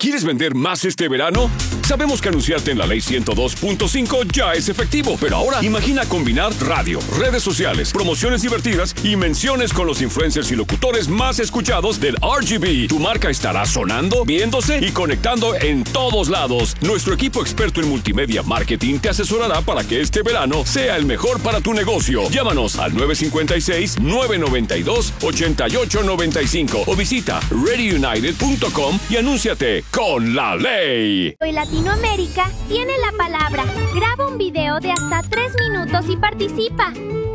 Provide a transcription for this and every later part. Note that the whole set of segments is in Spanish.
¿Quieres vender más este verano? Sabemos que anunciarte en la Ley 102.5 ya es efectivo, pero ahora imagina combinar radio, redes sociales, promociones divertidas y menciones con los influencers y locutores más escuchados del RGB. Tu marca estará sonando, viéndose y conectando en todos lados. Nuestro equipo experto en multimedia marketing te asesorará para que este verano sea el mejor para tu negocio. Llámanos al 956-992-8895 o visita readyunited.com y anúnciate con la ley. Hoy Latinoamérica tiene la palabra. Graba un video de hasta 3 minutos y participa.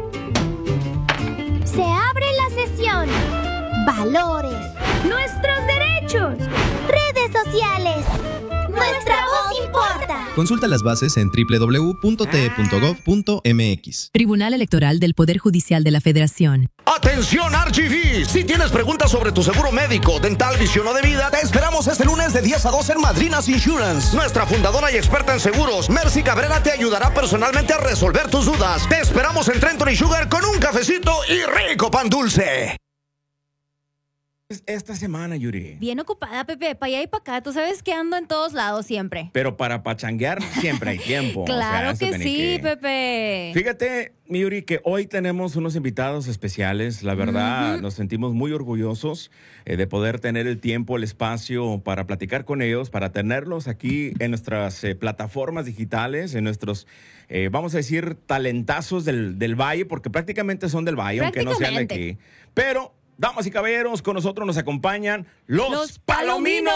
Se abre la sesión. Valores. Nuestros derechos. Redes sociales. Nuestra voz importa. Consulta las bases en www.te.gov.mx. Tribunal Electoral del Poder Judicial de la Federación. ¡Atención, RGV! Si tienes preguntas sobre tu seguro médico, dental, visión o de vida, te esperamos este lunes de 10 a 12 en Madrinas Insurance. Nuestra fundadora y experta en seguros, Mercy Cabrera, te ayudará personalmente a resolver tus dudas. Te esperamos en Trenton y Sugar con un cafecito y rico pan dulce. Esta semana, Yuri. Bien ocupada, Pepe, para allá y para acá. Tú sabes que ando en todos lados siempre. Pero para pachanguear siempre hay tiempo. Claro, o sea, que sí, Pepe. Fíjate, mi Yuri, que hoy tenemos unos invitados especiales. La verdad, nos sentimos muy orgullosos de poder tener el tiempo, el espacio para platicar con ellos, para tenerlos aquí en nuestras plataformas digitales, en nuestros, vamos a decir, talentazos del Valle, porque prácticamente son del Valle, aunque no sean de aquí. Pero... damas y caballeros, con nosotros nos acompañan los Palominos.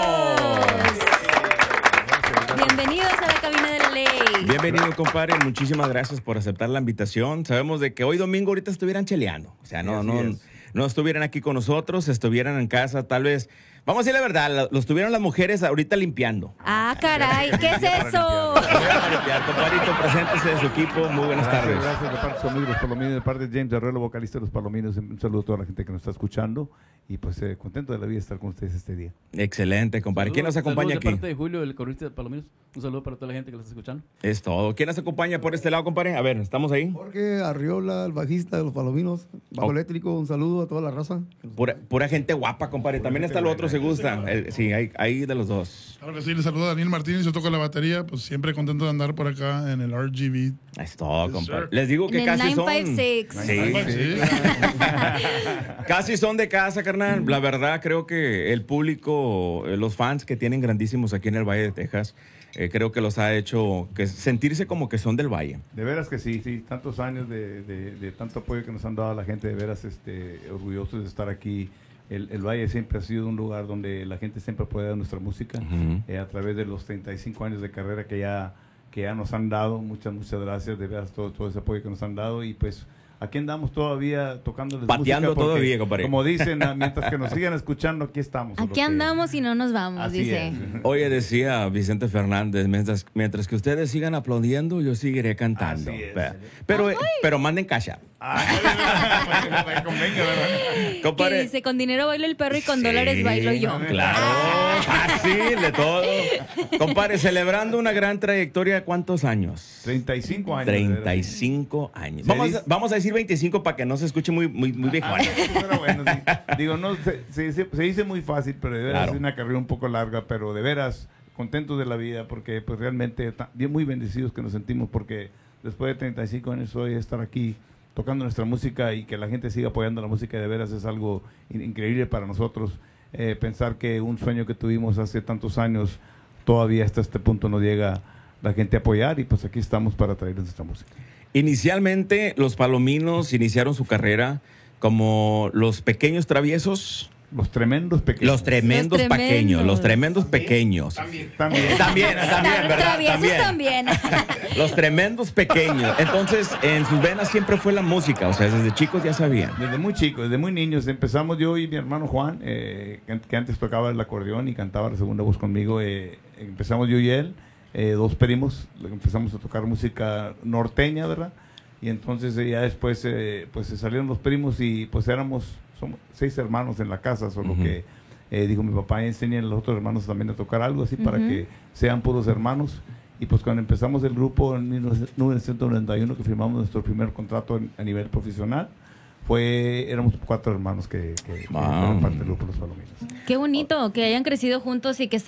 Bienvenidos a la cabina de la ley. Bienvenido, compadre. Muchísimas gracias por aceptar la invitación. Sabemos de que hoy domingo ahorita estuvieran cheleando. O sea, no estuvieran aquí con nosotros, estuvieran en casa, tal vez. Vamos a decir la verdad, lo estuvieron las mujeres ahorita limpiando. Ah, caray, ¿qué es eso? Compadrito, preséntese de su equipo. Muy buenas tardes. Gracias de parte de su amigo Los Palominos, de parte de James Arrelo, vocalista de Los Palominos. Un saludo a toda la gente que nos está escuchando y pues contento de la vida estar con ustedes este día. Excelente, compadre. ¿Quién nos acompaña aquí? De parte de Julio, el corista de Palominos. Un saludo para toda la gente que lo está escuchando. Es todo. ¿Quién nos acompaña por este lado, compadre? A ver, ¿estamos ahí? Jorge Arriola, el bajista de Los Palominos, bajo eléctrico. Un saludo a toda la raza. Pura gente guapa, compadre. También está el otro, se gusta. Sí, hay de los dos. Claro que sí, le saludo a Daniel Martínez, yo toco la batería, pues siempre contento de andar por acá en el RGB. Es todo, compadre. Les digo que en casi el 956. Sí. Casi son de casa, carnal. La verdad, creo que el público, los fans que tienen grandísimos aquí en el Valle de Texas, creo que los ha hecho sentirse como que son del Valle. De veras que sí, tantos años de tanto apoyo que nos han dado a la gente, de veras orgullosos de estar aquí. El Valle siempre ha sido un lugar donde la gente siempre puede dar nuestra música, a través de los 35 años de carrera que ya nos han dado. Muchas gracias, de veras, todo ese apoyo que nos han dado. Y pues aquí andamos todavía tocándoles pateando música porque, todavía, compadre. Como dicen, mientras que nos sigan escuchando, aquí estamos. Aquí andamos y no nos vamos, así dice. Es. Oye, decía Vicente Fernández, mientras que ustedes sigan aplaudiendo, yo seguiré cantando. Pero manden cash. Que dice, con dinero bailo el perro y con dólares bailo yo. Claro, fácil de todo. Compadre, celebrando una gran trayectoria, ¿cuántos años? 35 años. 35 años. Vamos a decir 25 para que no se escuche muy viejón. Pero bueno, sí. Digo, no, se dice muy fácil, pero de veras es una carrera un poco larga, pero de veras contentos de la vida, porque pues realmente bien muy bendecidos que nos sentimos, porque después de 35 años hoy estar aquí tocando nuestra música y que la gente siga apoyando la música, de veras es algo increíble para nosotros. Pensar que un sueño que tuvimos hace tantos años todavía hasta este punto nos llega la gente a apoyar, y pues aquí estamos para traerles esta música. Inicialmente los Palominos iniciaron su carrera como los pequeños traviesos. Los tremendos pequeños. Los tremendos pequeños. Los tremendos pequeños. También, ¿verdad? Traviesos también. Los tremendos pequeños. Entonces, en sus venas siempre fue la música. O sea, desde chicos ya sabían. Desde muy chicos, desde muy niños. Empezamos yo y mi hermano Juan, que antes tocaba el acordeón y cantaba la segunda voz conmigo. Empezamos yo y él, dos primos. Empezamos a tocar música norteña, ¿verdad? Y entonces ya después pues se salieron los primos y pues somos 6 hermanos en la casa, solo que dijo mi papá, enseñen a los otros hermanos también a tocar algo así para que sean puros hermanos. Y pues cuando empezamos el grupo en 1991, que firmamos nuestro primer contrato a nivel profesional, éramos 4 hermanos que fueron parte del grupo Los Palominos. Qué bonito que hayan crecido juntos y que